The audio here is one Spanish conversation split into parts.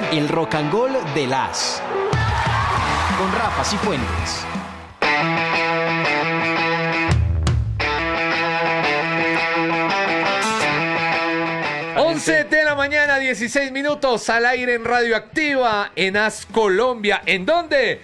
El Rock and Roll de las. Con Rafa Cifuentes. De la mañana, 16 minutos al aire en Radioactiva en AS Colombia. ¿En dónde?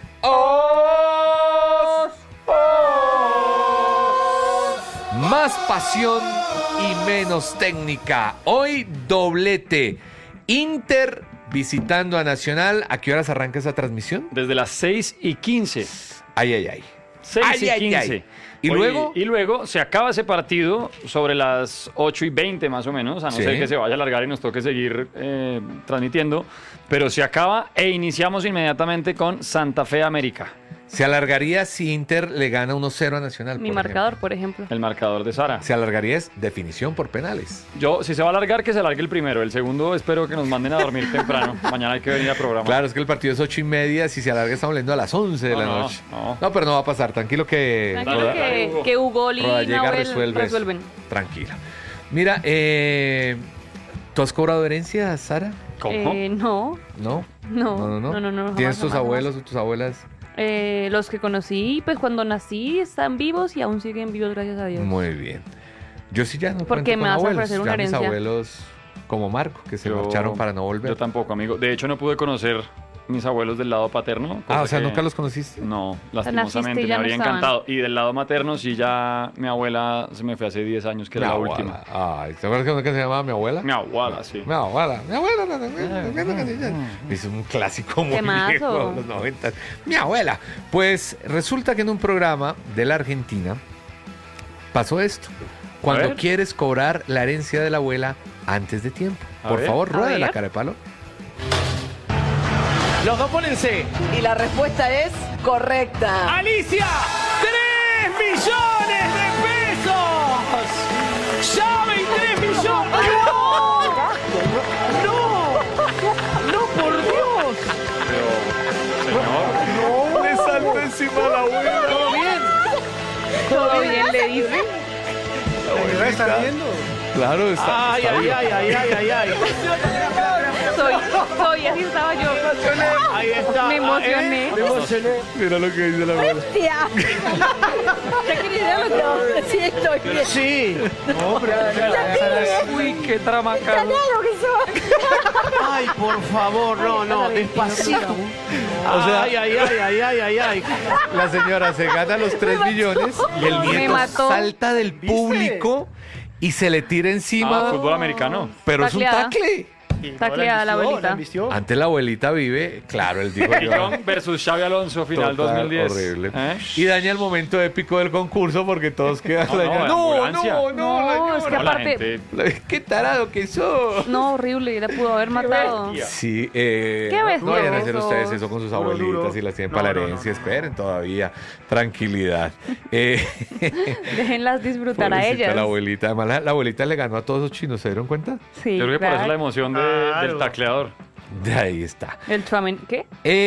Más pasión y menos técnica. Hoy doblete. Inter visitando a Nacional. ¿A qué horas arranca esa transmisión? Desde las 6:15. Ay, ay, ay. 6:15. ¿Y luego? Y luego se acaba ese partido sobre las 8:20 más o menos, a no ser que se vaya a alargar y nos toque seguir transmitiendo, pero se acaba e iniciamos inmediatamente con Santa Fe América. Se alargaría si Inter le gana 1-0 a Nacional. Mi marcador, por ejemplo. El marcador de Sara. Se alargaría es definición por penales. Si se va a alargar, que se alargue el primero. El segundo espero que nos manden a dormir temprano. Mañana hay que venir a programa. Claro, es que el partido es 8:30. Si se alarga estamos leyendo a las 11 de la noche. No, pero no va a pasar. Tranquilo que Hugo y Nahuel resuelven. Tranquila. Mira, ¿tú has cobrado herencia, Sara? ¿Cómo? No. ¿Tienes tus abuelos o tus abuelas? Los que conocí, pues cuando nací están vivos y aún siguen vivos, gracias a Dios. Muy bien. Yo sí ya no porque me vas a ofrecer una herencia. Mis abuelos, como Marco, que se marcharon para no volver. Yo tampoco, amigo. De hecho, no pude conocer mis abuelos del lado paterno. O sea, ¿nunca los conociste? No, lastimosamente, me habría encantado. Y del lado materno, sí, ya mi abuela se me fue hace 10 años, que era la última. Ay, ¿te acuerdas que se llamaba mi abuela? Mi abuela, sí. Mi abuela. Es un clásico muy viejo de los 90. Mi abuela. Pues resulta que en un programa de la Argentina pasó esto. Cuando quieres cobrar la herencia de la abuela antes de tiempo. Por favor, rueda la cara de palo. Los dos ponen C. Y la respuesta es correcta. ¡Alicia! ¡3 millones de pesos! ¡Llave y 3 millones! ¡No, por Dios! Pero, señor, le salta encima a la abuela. ¿Todo bien? ¿Todo bien, le dice? ¿La abuela está viendo? Claro, está. Ay. Soy, así estaba yo. Ahí está. Me emocioné. Mira lo que dice la abuela. ¡Hostia! ¿Ya querés verlo? Sí, estoy bien. Sí. uy, qué trama, Carlos. Ay, por favor, no, despacito. O sea, Ay. La señora se gana los 3 millones y el nieto mató. salta del público y se le tira encima. Fútbol americano. Pero es un Tacleada. tacle. Tacleada la abuelita. Antes la abuelita vive, claro, él dijo yo. Versus Xavi Alonso, final Total, 2010. horrible. Y daña el momento épico del concurso porque todos quedan No, es que aparte. Qué tarado que sos. No, horrible, la pudo haber matado. Sí, ves, no vayan a hacer Dios? ustedes eso con sus abuelitas y las tienen para la herencia. Esperen todavía, tranquilidad. Déjenlas disfrutar a Pobrecita ellas. La abuelita, además la abuelita le ganó a todos los chinos, ¿se dieron cuenta? Sí, Yo creo que por eso claro. la emoción del tacleador. De ahí está. El Tramen, ¿qué?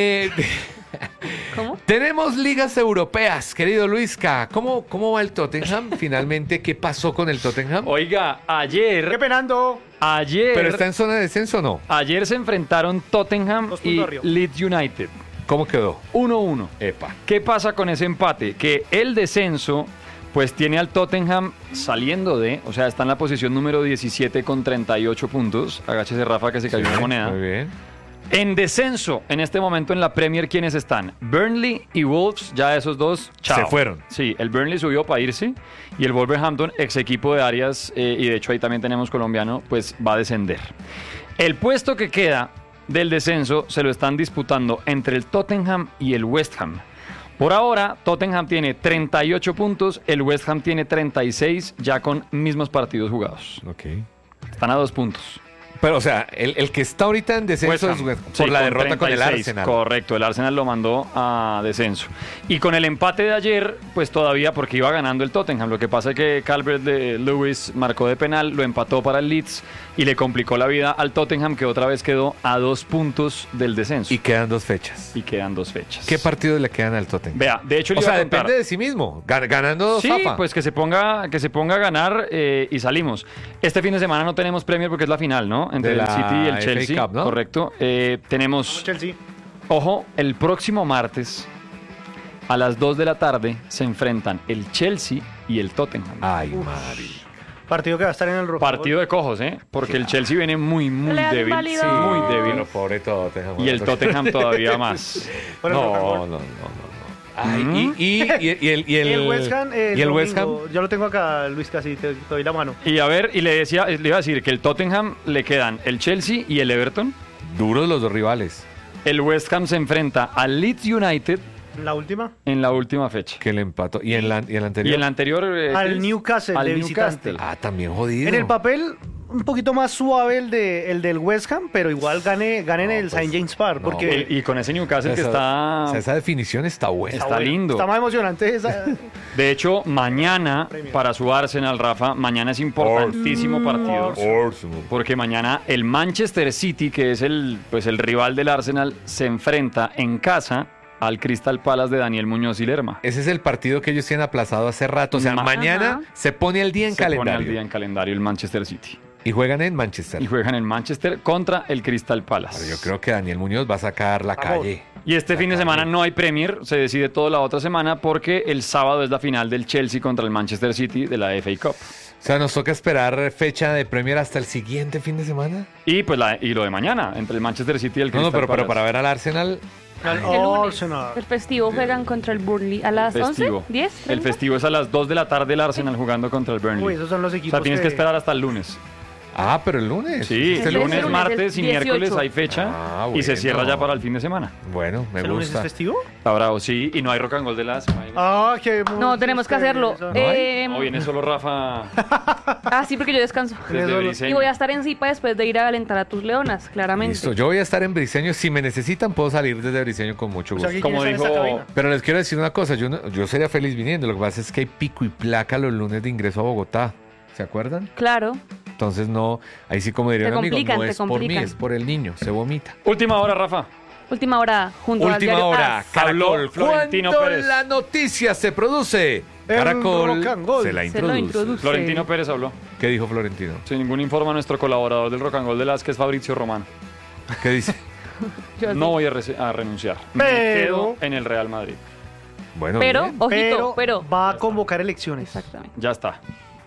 ¿Cómo? Tenemos ligas europeas, querido Luisca. ¿Cómo va el Tottenham? Finalmente, ¿qué pasó con el Tottenham? Oiga, ayer. ¡Qué penando! ¿Pero está en zona de descenso o no? Ayer se enfrentaron Tottenham y Leeds United. ¿Cómo quedó? 1-1. Epa. ¿Qué pasa con ese empate? Que el descenso, pues tiene al Tottenham saliendo o sea, está en la posición número 17 con 38 puntos. Agáchese, Rafa, que se cayó una moneda. Muy bien. En descenso, en este momento en la Premier, ¿quiénes están? Burnley y Wolves, ya esos dos, chao. Se fueron. Sí, el Burnley subió para irse y el Wolverhampton, ex equipo de Arias, y de hecho ahí también tenemos colombiano, pues va a descender. El puesto que queda del descenso se lo están disputando entre el Tottenham y el West Ham. Por ahora, Tottenham tiene 38 puntos, el West Ham tiene 36, ya con mismos partidos jugados. Ok. Están a 2 puntos. Pero, o sea, el que está ahorita en descenso es por la derrota con el Arsenal. Correcto, el Arsenal lo mandó a descenso. Y con el empate de ayer, pues todavía, porque iba ganando el Tottenham. Lo que pasa es que Calvert-Lewin marcó de penal, lo empató para el Leeds y le complicó la vida al Tottenham, que otra vez quedó a 2 puntos del descenso. Y quedan 2 fechas. Y quedan 2 fechas. ¿Qué partidos le quedan al Tottenham? Vea, de hecho le O iba sea, a contar. depende de sí mismo. Ganando 2 Sí, pues que se ponga a ganar y salimos. Este fin de semana no tenemos Premier porque es la final, ¿no? Entre De el la City y el FA Chelsea. Cup, ¿no? Correcto. Tenemos, Chelsea. ojo, el próximo martes a las 2 de la tarde se enfrentan el Chelsea y el Tottenham. Ay, Mari. Partido que va a estar en el rojo. Partido de cojos, ¿eh? Porque el Chelsea viene muy Le han débil. válido. Sí, muy débil. Pero pobre Tottenham. Y el Tottenham todavía más. No. Ay, y el West Ham. ¿Y el West Ham? Yo lo tengo acá, Luis, casi te doy la mano. Y a ver, le iba a decir que el Tottenham le quedan el Chelsea y el Everton. Duros los 2 rivales. El West Ham se enfrenta al Leeds United La última. en la última fecha. Que le empató. ¿Y en el anterior? Y en la anterior... Al Chris, Newcastle al de Newcastle. visitante. Ah, también jodido. En el papel, un poquito más suave el del West Ham, pero igual gane en el pues, St. James Park. no, Porque Y con ese Newcastle que O está... sea, esa definición está buena. Está lindo. Está más emocionante esa. De hecho, mañana, para su Arsenal, Rafa, mañana es importantísimo partido. Porque mañana el Manchester City, que es el rival del Arsenal, se enfrenta en casa al Crystal Palace de Daniel Muñoz y Lerma. Ese es el partido que ellos tienen aplazado hace rato. O sea, mañana se pone el día en Se pone calendario. al día en calendario el Manchester City. Y juegan en Manchester. Y juegan en Manchester contra el Crystal Palace. Pero yo creo que Daniel Muñoz va a sacar la Vamos. calle. Y este fin de semana no hay Premier, se decide todo la otra semana porque el sábado es la final del Chelsea contra el Manchester City de la FA Cup. O sea, nos toca esperar fecha de Premier hasta el siguiente fin de semana. Y pues y lo de mañana, entre el Manchester City y el No, Crystal pero Palace. para ver al Arsenal. El lunes. Arsenal. El festivo juegan contra el Burnley a las Festivo. 11, 10. El festivo es a las 2 de la tarde el Arsenal jugando contra el Burnley. Uy, esos son los O equipos. sea, tienes que esperar hasta el lunes. Ah, pero el lunes. Sí, Este el lunes, lunes, el martes y 18. miércoles hay fecha Ah, y se bueno. cierra ya para el fin de semana. Bueno, me ¿El lunes es gusta. festivo? Ahora sí, y no hay rock and roll de la semana. Ah, qué No, tenemos que hacerlo. No viene solo Rafa Sí, porque yo descanso. desde Y Briseño. voy a estar en Zipa después de ir a alentar a tus leonas, claramente. Listo, yo voy a estar en Briseño. Si me necesitan, puedo salir desde Briseño con mucho O gusto. sea, ¿quién Como quiere estar en esta dijo- cabina? Pero les quiero decir una cosa, yo sería feliz viniendo, lo que pasa es que hay pico y placa los lunes de ingreso a Bogotá, ¿se acuerdan? Claro. Entonces no, ahí sí como diría Te un amigo, complican, no te es por mí, complican. es por el niño, se vomita. Última hora, Rafa. Última hora, junto al Última diario hora, AS. Habló Caracol, Florentino cuando Pérez. la noticia se produce, Caracol Rock and Roll. se la Se lo introduce. introduce. Florentino Pérez habló. ¿Qué dijo Florentino? Sin ningún informe a nuestro colaborador del rock and roll de las que es Fabrizio Román. ¿Qué dice? Yo así. No voy a renunciar. Me Pero- quedo en el Real Madrid. Bueno, Pero, bien. ojito, Pero pero. va a convocar elecciones. Exactamente. Ya está.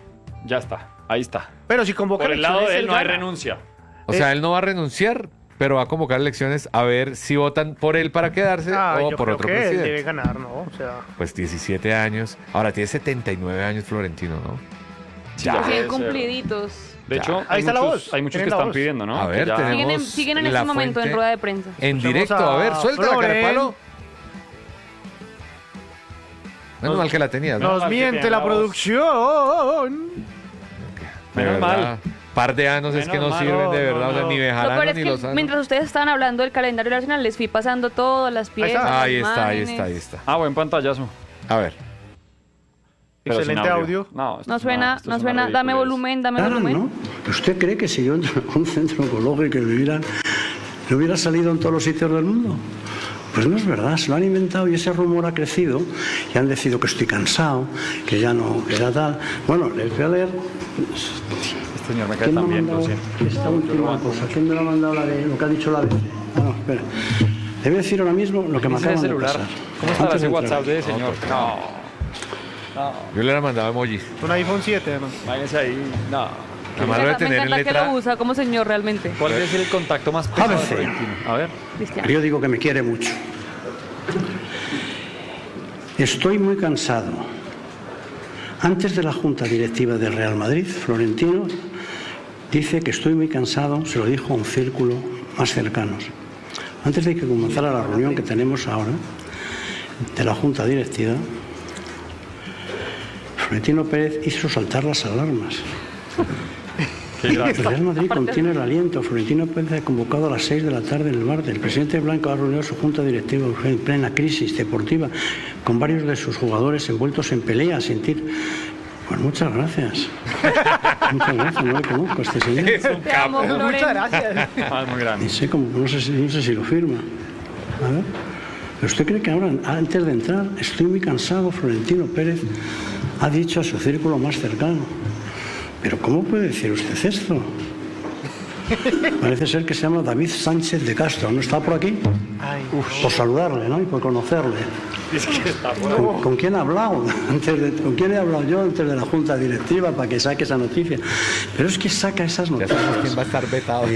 Ya está. Ahí está. Pero si convoca Por el lado elecciones, de él no hay gana. renuncia. O sea, él no va a renunciar, pero va a convocar elecciones a ver si votan por él para quedarse o Yo por creo otro que él presidente. debe ganar, ¿no? O sea, Pues 17 años. Ahora tiene 79 años Florentino, ¿no? Ya Bien debe ser. cumpliditos. De hecho, Ahí está la voz. hay muchos que Tienen la están voz. pidiendo, ¿no? A ver, Que ya- tenemos- Siguen en la este momento fuente- en rueda de prensa. En Escuchemos directo, a ver, a suelta la Floren. Carepalo. Menos mal que la tenías, ¿no? nos mal que miente tienen la la voz. producción. De Menos verdad, mal. Par de anos es que Menos no mal. sirven de No, verdad, o sea, no. ni Lo peor Bejarano es ni que Lozano. mientras ustedes estaban hablando del calendario del Arsenal, les fui pasando todas las piezas. está. Ahí las está, ahí imágenes. está, ahí está. Ah, buen pantallazo. A ver. Pero sin Excelente audio. No, esto No es suena, esto no es una suena. Dame ridiculez. volumen, dame Claro, volumen. ¿no? ¿Usted cree que si yo entro a un centro oncológico y me hubiera salido en todos los sitios del mundo? Pues no es verdad, se lo han inventado y ese rumor ha crecido y han decidido que estoy cansado, que ya no, que ya tal. Bueno, les voy a leer. Este señor me cae ¿Quién me ha tan bien, lo mandado siento. esta última cosa? ¿Quién me lo ha mandado lo que ha dicho la ABC? Ah, no, espera. Le voy a decir ahora mismo lo que me Dice acaba el de celular. pasar. ¿Cómo estará Antes ese de WhatsApp entrar. de ese señor? No. Yo le hubiera mandado emojis. Un iPhone 7, además. Váyanse ahí. No. Además lo de Me tener en encanta que letra. lo usa como señor realmente. ¿Cuál es el contacto más pesado de ABC. Florentino? A ver. Cristiano. Periódico que me quiere mucho. Estoy muy cansado. Antes de la Junta Directiva del Real Madrid, Florentino dice que estoy muy cansado, se lo dijo a un círculo más cercanos. Antes de que comenzara la reunión que tenemos ahora de la Junta Directiva, Florentino Pérez hizo saltar las alarmas. Qué El gracia. Real Madrid contiene el aliento. Florentino Pérez ha convocado a las 6 de la tarde en el Barte. El presidente Blanco ha reunido su junta directiva en plena crisis deportiva con varios de sus jugadores envueltos en peleas, Pues muchas gracias. Muchas gracias, no le conozco a este señor. Es un Te amo, capo. Floren. Muchas gracias. Ah, es muy grande. Y sé cómo, no sé si lo firma. A ver. ¿Pero usted cree que ahora, antes de entrar, estoy muy cansado, Florentino Pérez ha dicho a su círculo más cercano? ¿Pero cómo puede decir usted esto? Parece ser que se llama David Sánchez de Castro. ¿No está por aquí? Ay, Por saludarle, ¿no? Y por conocerle. ¿Con quién he hablado? ¿Con quién he hablado yo antes de la junta directiva para que saque esa noticia? Pero es que saca esas Ya sabemos noticias. quién va a estar vetado.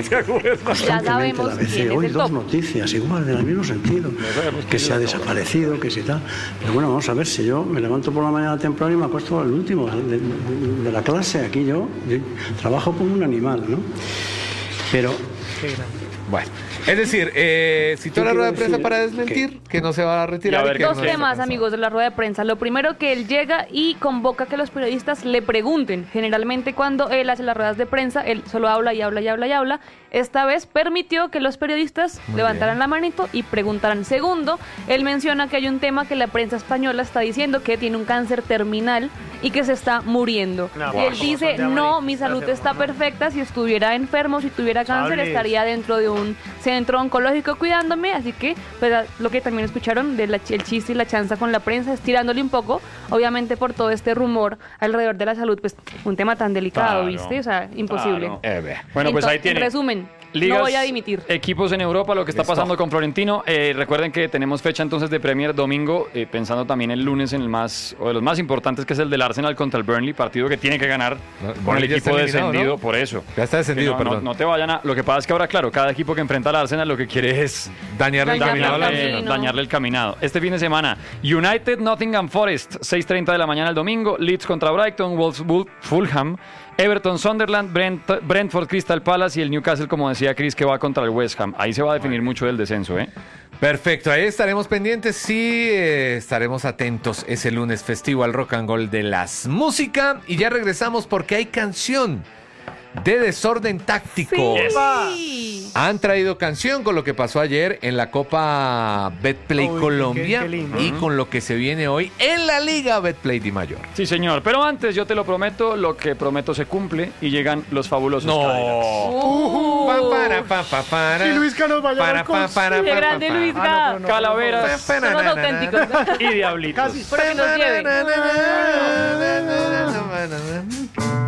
Ya sabemos La quién ABC. es Hoy el dos top. noticias igual, del mismo sentido. Que se ha desaparecido, que si tal. Pero bueno, vamos a ver, si yo me levanto por la mañana temprano y me acuesto el último de la clase. Aquí yo trabajo como un animal, ¿no? Pero qué grande. Bueno, es decir, citó la Yo rueda de quiero prensa decir para desmentir que no se va a retirar. Y a ver, que Dos no está temas, cansado. amigos, de la rueda de prensa. Lo primero, que él llega y convoca que los periodistas le pregunten. Generalmente cuando él hace las ruedas de prensa, él solo habla y habla y habla y habla. Esta vez permitió que los periodistas Muy levantaran bien. la manito y preguntaran. Segundo, él menciona que hay un tema que la prensa española está diciendo, que tiene un cáncer terminal y que se está muriendo. No, y él wow. dice, Son de no, amarillo. mi salud Gracias, está mamá. perfecta. Si estuviera enfermo, si tuviera cáncer, Sables. estaría dentro de un centro oncológico cuidándome. Así que, pues, lo que también escucharon del el chiste y la chanza con la prensa, estirándole un poco, obviamente por todo este rumor alrededor de la salud, pues un tema tan delicado, Claro, ¿viste? O sea, imposible. claro. Vea. Bueno, pues ahí Entonces, tiene. En resumen, Ligas, no voy a dimitir. Equipos en Europa, lo que está Listo. pasando con Florentino. Recuerden que tenemos fecha entonces de Premier domingo, pensando también el lunes en el más, o de los más importantes, que es el del Arsenal contra el Burnley, partido que tiene que ganar No, con el Burnley ya equipo está eliminado, descendido, ¿no? por eso. Ya está descendido, Que no, perdón. no te vayan a... Lo que pasa es que ahora, claro, cada equipo que enfrenta al Arsenal lo que quiere es Dañarle el Dañarle caminado al el Arsenal. camino. dañarle el caminado. Este fin de semana, United, Nottingham Forest, 6:30 de la mañana el domingo, Leeds contra Brighton, Wolves, Fulham, Everton, Sunderland, Brentford, Crystal Palace y el Newcastle, como decía Chris, que va contra el West Ham. Ahí se va a definir mucho del descenso, ¿eh? Perfecto, ahí estaremos pendientes, sí, estaremos atentos ese lunes festivo al Rock and Roll de las música. Y ya regresamos porque hay canción de Desorden Táctico. Sí. Han traído canción con lo que pasó ayer en la Copa Betplay Uy, Colombia qué lindo. y con lo que se viene hoy en la Liga Betplay Di Mayor. Sí, señor. Pero antes, yo te lo prometo, lo que prometo se cumple y llegan los fabulosos Cadillacs. Pa, para, para. Y Luisca nos va a llevar con- Qué grande, Luisca. Ah, no, Calaveras Son los auténticos. y diablitos. Casi. Para que nos lleve. Para